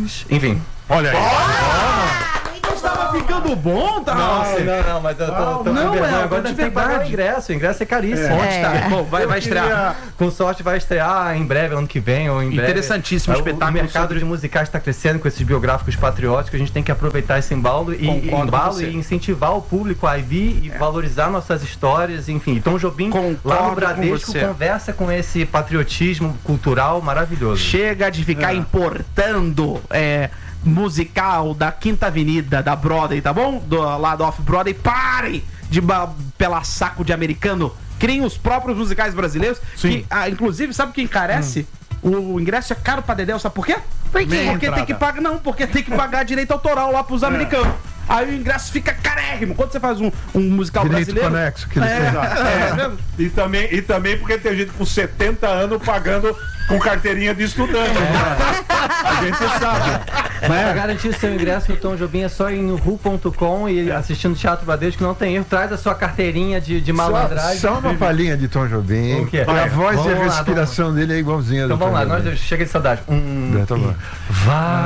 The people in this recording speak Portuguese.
Guimarães. Enfim. Olha aí. Tava ficando bom, tá? Não, mas eu tô não, com vergonha. é Agora de tem que pagar o verdade. ingresso. O ingresso é caríssimo. Onde tá? Bom, vai estrear. Com sorte vai estrear em breve, ano que vem ou em breve. Interessantíssimo espetáculo. O mercado de musicais está crescendo com esses biográficos patrióticos. A gente tem que aproveitar esse embalo e incentivar o público a vir e valorizar nossas histórias. Enfim, Tom Jobim lá no Bradesco conversa com esse patriotismo cultural maravilhoso. Chega de ficar importando musical da Quinta Avenida, da Broadway, tá bom? Do lado Off-Broadway. Parem de pelar saco de americano. Criem os próprios musicais brasileiros. Que, inclusive, sabe o que encarece? O ingresso é caro pra dedéu, sabe por quê? Porque tem que pagar. Não, porque tem que pagar direito autoral lá pros americanos. Aí o ingresso fica carérrimo. Quando você faz um musical direito brasileiro. Conexo, que eles têm. E também porque tem gente com 70 anos pagando com carteirinha de estudante. A gente sabe. Mas para garantir seu ingresso no Tom Jobim é só ir no ru.com e assistindo Teatro Bradesco, que não tem erro. Traz a sua carteirinha de malandragem. Só uma palhinha de Tom Jobim. A voz e a respiração dele é igualzinha. Então vamos lá, chega de saudade. Tá bom. Vai.